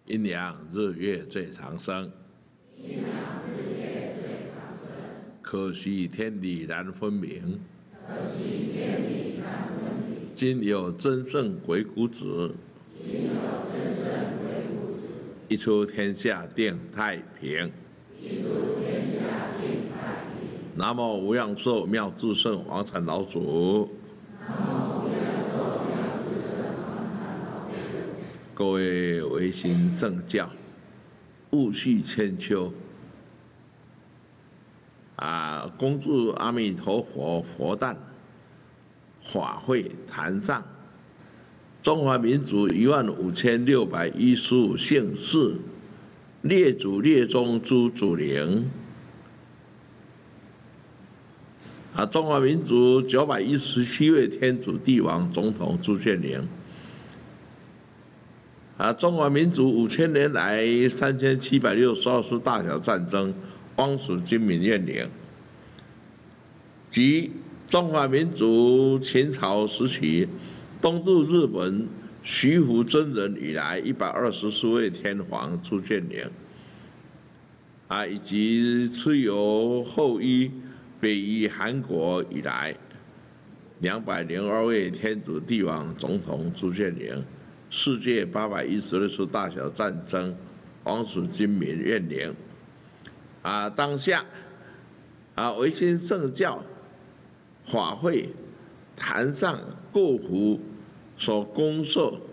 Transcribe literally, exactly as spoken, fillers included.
阴阳日月最长生， 阴阳日月最长生。 可惜天理难分明， 可惜天理难分明。 今有真圣鬼谷子， 今有真圣鬼谷子。 一出天下定太平， 一出天下定太平。 南无无量寿妙智圣王禅老祖。各位维新圣教，戊戌千秋啊，恭祝阿弥陀佛佛诞法会坛上，中华民族一万五千六百一十五姓氏，列祖列宗诸祖灵啊，中华民族九百一十七位天主帝王总统朱建宁。啊，中华民族五千年来三千七百六十二次大小战争，汪蜀军民怨灵，及中华民族秦朝时期东渡日本徐福真人以来一百二十四位天皇朱建宁，啊，以及蚩尤后裔北移韩国以来两百零二位天主帝王总统朱建宁。世界八百一十六次大小战争，汪蜀军民怨灵。啊，当下啊，维新圣教法会坛上过湖所恭设